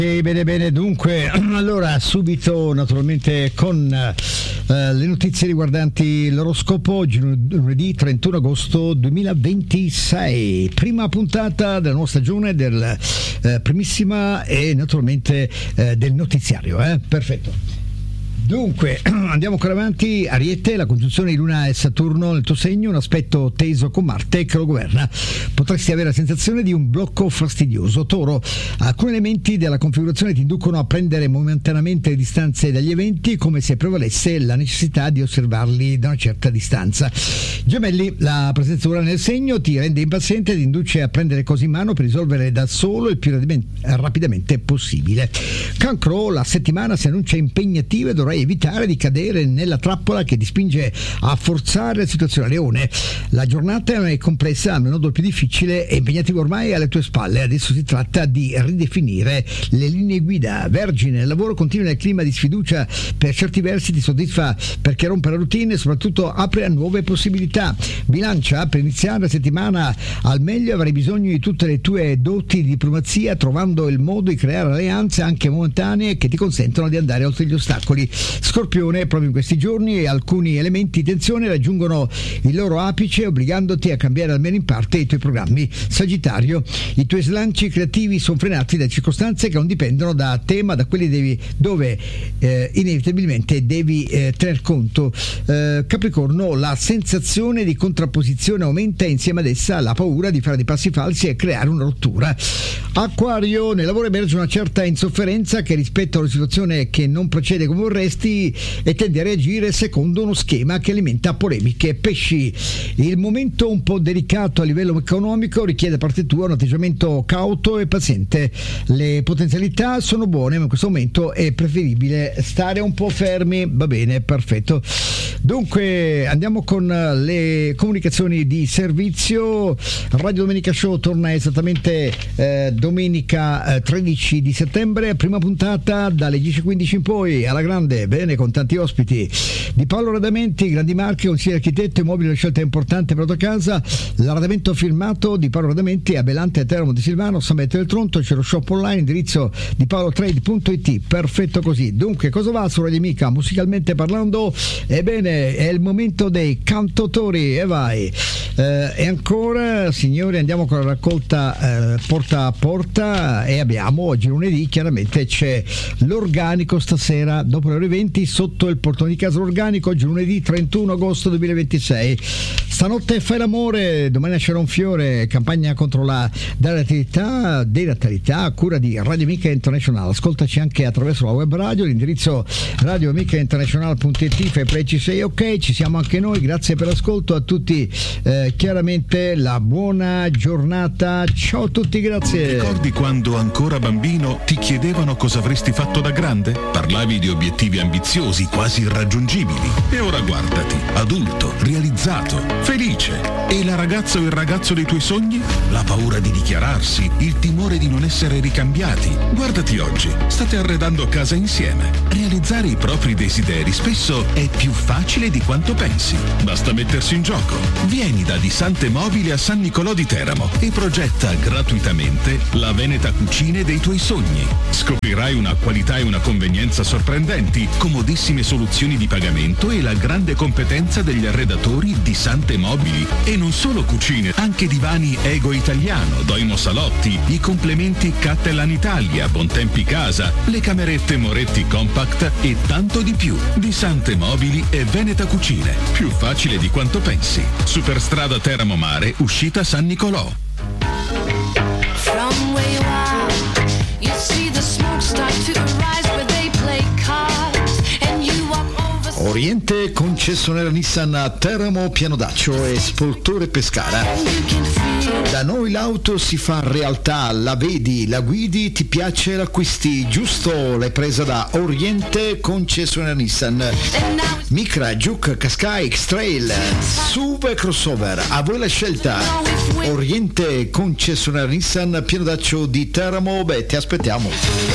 Bene, dunque, allora subito naturalmente con le notizie riguardanti l'oroscopo. Oggi lunedì 31 agosto 2026, prima puntata della nuova stagione del primissima e naturalmente del notiziario, perfetto. Dunque, andiamo ancora avanti. Ariete, la congiunzione di Luna e Saturno nel tuo segno, un aspetto teso con Marte che lo governa. Potresti avere la sensazione di un blocco fastidioso. Toro, alcuni elementi della configurazione ti inducono a prendere momentaneamente le distanze dagli eventi, come se prevalesse la necessità di osservarli da una certa distanza. Gemelli, la presenza di Urano nel segno ti rende impaziente e ti induce a prendere cose in mano per risolvere da solo il più rapidamente possibile. Cancro, la settimana si annuncia impegnativa e dovrai evitare di cadere nella trappola che ti spinge a forzare la situazione. Leone, la giornata è complessa, ma il nodo più difficile e impegnativo ormai alle tue spalle. Adesso si tratta di ridefinire le linee guida. Vergine, il lavoro continua nel clima di sfiducia, per certi versi ti soddisfa perché rompe la routine e soprattutto apre a nuove possibilità. Bilancia, per iniziare la settimana al meglio avrai bisogno di tutte le tue doti di diplomazia, trovando il modo di creare alleanze anche momentanee che ti consentono di andare oltre gli ostacoli. Scorpione, proprio in questi giorni alcuni elementi di tensione raggiungono il loro apice, obbligandoti a cambiare almeno in parte i tuoi programmi. Sagittario, i tuoi slanci creativi sono frenati da circostanze che non dipendono da te, ma da quelli dove inevitabilmente devi tener conto. Capricorno, la sensazione di contrapposizione aumenta e insieme ad essa la paura di fare dei passi falsi e creare una rottura. Acquario, nel lavoro emerge una certa insofferenza che rispetto a una situazione che non procede come vorresti e tende a reagire secondo uno schema che alimenta polemiche. Pesci, il momento un po' delicato a livello economico richiede da parte tua un atteggiamento cauto e paziente. Le potenzialità sono buone, ma in questo momento è preferibile stare un po' fermi. Va bene, perfetto. Dunque andiamo con le comunicazioni di servizio. Radio Domenica Show torna esattamente domenica 13 di settembre, prima puntata dalle 10:15 in poi, alla grande, bene, con tanti ospiti. Di Paolo Radamenti, grandi marche, consigliere architetto, immobile, una scelta importante per la tua casa. L'arredamento firmato di Paolo Radamenti a Belante, Teramo di Silvano, San Benedetto del Tronto. C'è lo shop online, indirizzo di paolotrade.it. Perfetto così. Dunque, cosa va su Radio Amica musicalmente parlando? Ebbene, è il momento dei cantautori, e vai. E ancora, signori, andiamo con la raccolta porta a porta, e abbiamo oggi lunedì, chiaramente c'è l'organico stasera dopo le ore 20 sotto il portone di casa. Organico oggi lunedì 31 agosto 2026. Stanotte fai l'amore, domani nascerà un fiore, campagna contro la denatalità a cura di Radio Amica International. Ascoltaci anche attraverso la web radio, l'indirizzo radioamicainternational.it. fai preci 6 ok, ci siamo anche noi, grazie per l'ascolto a tutti, chiaramente la buona giornata, ciao a tutti, grazie. Ricordi quando ancora bambino ti chiedevano cosa avresti fatto da grande? Parlavi di obiettivi ambiziosi, quasi irraggiungibili, e ora guardati, adulto, realizzato, felice. E la ragazza o il ragazzo dei tuoi sogni? La paura di dichiararsi, il timore di non essere ricambiati. Guardati oggi, state arredando casa insieme. Realizzare i propri desideri spesso è più facile di quanto pensi. Basta mettersi in gioco. Vieni da Disante Mobili a San Nicolò di Teramo e progetta gratuitamente la Veneta Cucine dei tuoi sogni. Scoprirai una qualità e una convenienza sorprendenti, comodissime soluzioni di pagamento e la grande competenza degli arredatori di Sante Mobili. E non solo cucine, anche divani Ego Italiano, Doimo Salotti, i complementi Cattelan Italia, Bontempi Casa, le camerette Moretti Compact e tanto di più. Di Sante Mobili e Veneta Cucine, più facile di quanto pensi. Superstrada Teramo Mare, uscita San Nicolò. From where you are, you see the smoke start to rise where they play cards and you walk over. Oriente, concessionaria Nissan a Teramo, Pianodaccio e Spoltore Pescara. Da noi l'auto si fa realtà, la vedi, la guidi, ti piace, l'acquisti, giusto? L'hai presa da Oriente, concessionaria Nissan. Micra, Juke, Qashqai, X-Trail, SUV e crossover, a voi la scelta. Oriente, concessionaria Nissan, Pianodaccio di Teramo, ti aspettiamo.